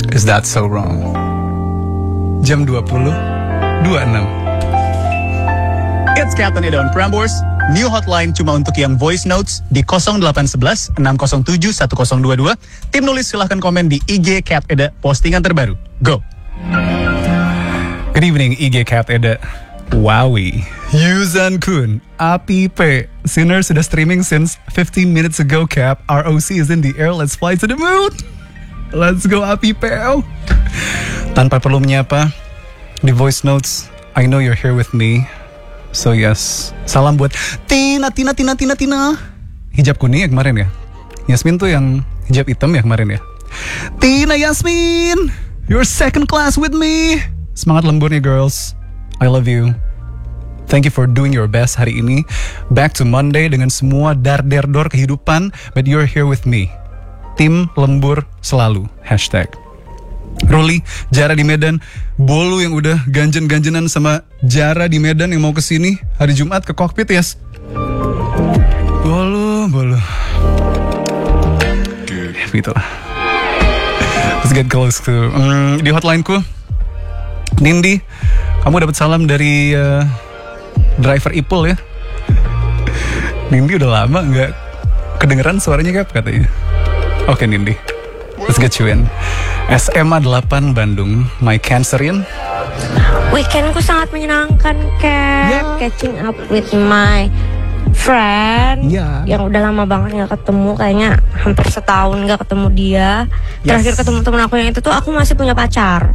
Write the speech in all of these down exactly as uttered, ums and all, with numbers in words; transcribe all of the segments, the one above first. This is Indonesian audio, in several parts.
Is that so wrong? Jam dua puluh dua puluh enam. It's Captain Eda on Prambors. New hotline cuma untuk yang voice notes di nol delapan satu satu enam nol tujuh satu nol dua dua. Tim nulis silahkan komen di I G Cap Eda postingan terbaru. Go. Good evening I G Cap Eda. Wowie. Yuzan Kun. Api P. Sinner sudah streaming since fifteen minutes ago, Cap. R O C is in the air. Let's fly to the moon. Let's go Api P. Tanpa perlu menyapa, di voice notes, I know you're here with me. So yes, salam buat Tina, Tina, Tina, Tina, Tina. Hijab kuning ya kemarin ya. Yasmin tuh yang hijab hitam ya kemarin ya. Tina Yasmin, you're second class with me. Semangat lemburnya girls. I love you. Thank you for doing your best hari ini. Back to Monday dengan semua dar-der-dor kehidupan. But you're here with me. Tim lembur selalu. Hashtag. Ruli, Jara di Medan, Bolu yang udah ganjen-ganjenan sama Jara di Medan yang mau kesini hari Jumat ke kokpit, yes. Bolu, Bolu. Ya, begitulah. Let's get close to um, di hotline-ku. Nindi, kamu dapat salam dari uh, driver Ipul ya. Nindi udah lama nggak kedengeran suaranya Kap katanya. Oke okay, Nindi, let's get you in. S M A delapan Bandung, my Cancerian. Weekendku sangat menyenangkan, Cap. Yeah. Catching up with my friend Yeah. yang udah lama banget gak ketemu, kayaknya hampir setahun gak ketemu dia. Yes. Terakhir ketemu temen aku yang itu tuh aku masih punya pacar.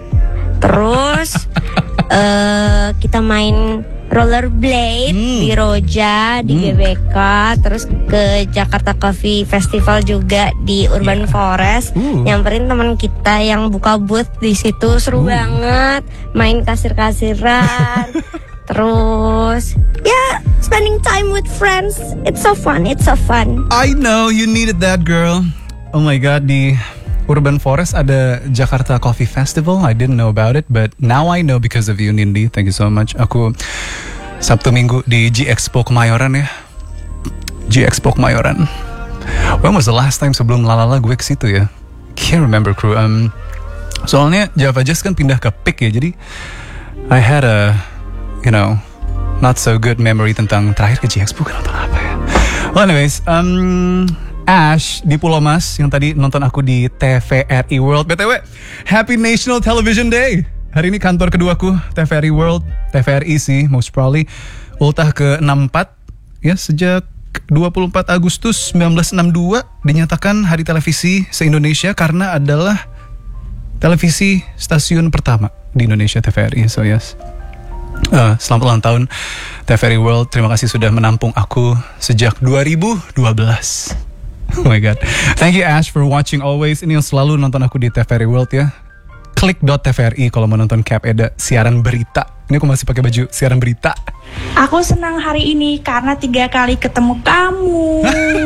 Terus uh, kita main rollerblade hmm. di Roja, di hmm. G B K, terus ke Jakarta Coffee Festival juga di Urban yeah. Forest. Uh. Nyamperin teman kita yang buka booth di situ, seru uh. banget, main kasir-kasiran. Terus ya yeah, spending time with friends, it's so fun, it's so fun. I know you needed that girl. Oh my god, di Urban Forest ada Jakarta Coffee Festival. I didn't know about it, but now I know because of you, Nindi. Thank you so much. Aku Sabtu Minggu di G Expo Kemayoran ya. G Expo Kemayoran. When was the last time sebelum Lalala gue ke situ ya? Can't remember crew. Um, soalnya Java Jazz kan pindah ke P I C ya, jadi I had a, you know, not so good memory tentang terakhir ke G Expo kan nonton apa ya. Well anyways, um, Ash di Pulau Mas yang tadi nonton aku di T V R I World. B T W, Happy National Television Day. Hari ini kantor keduaku, T V R I World, T V R I sih most probably. Ultah ke enam puluh empat ya, sejak dua puluh empat Agustus seribu sembilan ratus enam puluh dua dinyatakan Hari Televisi se-Indonesia karena adalah televisi stasiun pertama di Indonesia, T V R I. So yes, uh, selamat ulang tahun T V R I World. Terima kasih sudah menampung aku sejak dua ribu dua belas. Oh my god. Thank you Ash for watching always. Ini yang selalu nonton aku di T V R I World ya. Klik dot T V R I kalau mau nonton Cap Eda siaran berita. Ini aku masih pakai baju siaran berita. Aku senang hari ini karena tiga kali ketemu kamu.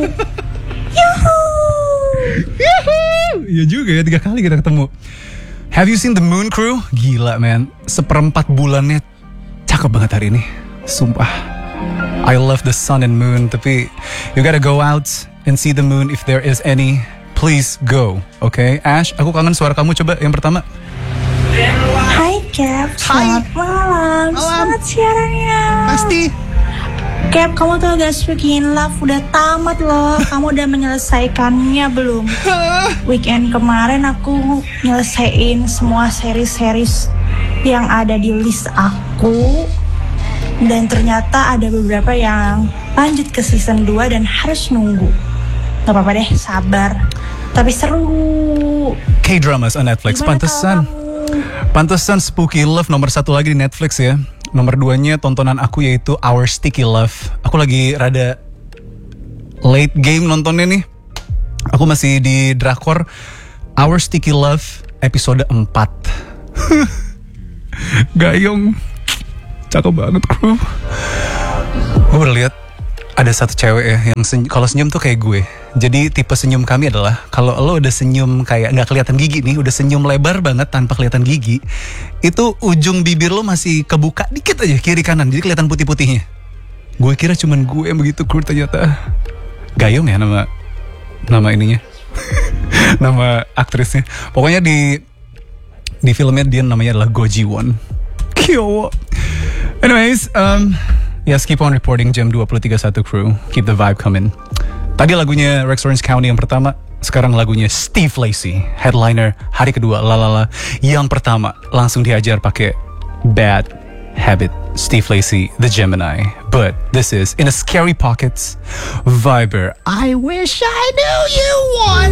Yuhu. Yuhu. Iya juga ya, tiga kali kita ketemu. Have you seen the Moon Crew? Gila man, seperempat bulannya cakep banget hari ini. Sumpah. I love the sun and moon, tapi you gotta go out and see the moon if there is any. Please go, okay? Ash, aku kangen suara kamu, coba yang pertama. Hai Cap, selamat malam. Malam. Selamat siarannya. Pasti. Cap, kamu tuh gak speaking love udah tamat loh. Kamu udah menyelesaikannya belum? Weekend kemarin aku nyelesain semua series-series yang ada di list aku. Dan ternyata ada beberapa yang lanjut ke season dua dan harus nunggu. Gak apa-apa deh, sabar. Tapi seru. K-dramas on Netflix. Gimana Pantesan Pantesan Spooky Love nomor satu lagi di Netflix ya. Nomor duanya tontonan aku yaitu Our Sticky Love. Aku lagi rada late game nontonnya nih. Aku masih di drakor Our Sticky Love episode empat. Gayung, cakep banget bro. Gue baru lihat ada satu cewek ya yang senyum, kalau senyum tuh kayak gue. Jadi tipe senyum kami adalah kalau lo udah senyum kayak nggak kelihatan gigi nih, udah senyum lebar banget tanpa kelihatan gigi, itu ujung bibir lo masih kebuka dikit aja kiri kanan, jadi kelihatan putih-putihnya. Gue kira cuman gue yang begitu, kur ternyata Gayung ya nama nama ininya. Nama aktrisnya. Pokoknya di di filmnya dia namanya adalah Go Ji-won. Kyo. Anyways, um, yes, keep on reporting jam dua puluh tiga puluh satu crew. Keep the vibe coming. Tadi lagunya Rex Orange County yang pertama, sekarang lagunya Steve Lacy, headliner hari kedua, lalala. Yang pertama langsung dihajar pakai Bad Habit, Steve Lacy, the Gemini. But this is In a Scary Pockets, Viber. I wish I knew you once.